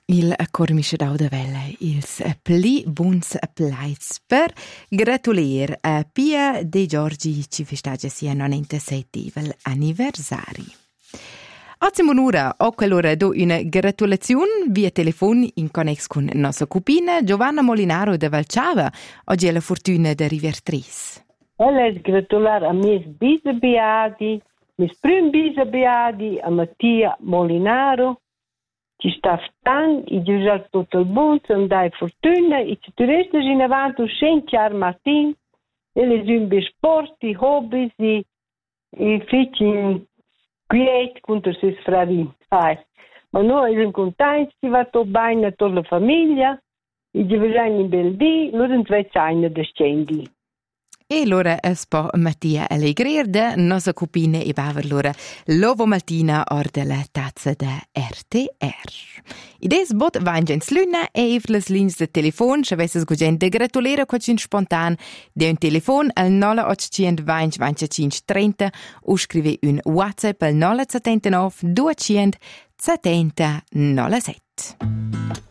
Il cormiscedau da Vella, ils pli buns plaids per gratulier a Pia De Giorgi ci festagia sia 97 anniversari. Oggi monura o quell'ora do una gratulazione via telefon in connex con nostra cupina Giovanna Molinaro da Valciava. Oggi è la fortuna da Rivertris. Ella è gratular a mis bisabiadi, mis prim bisabiadi, a Mattia Molinaro. Ci sta tan, i giusal tutto il buon, son dai fortuna, i ci turesta in avanti 100 anni mattin, e le zumbi sporti, hobbies, i feci quiet contro se sfravi. Ma noi siamo contenti, si va tutto bene a tutta la famiglia, i giovani in bel dì, loro non svegliano da scendi. E allora spo Mattia Allegrir da nostra cupina e baver loro l'ovo maltina or della tazza da RTR. Ides bot vangens luna e les lins de telefon, se avesses gugent de gratulera quacin spontan de un telefon al 0820 25 30 o scrive un WhatsApp al 079 200 70 07.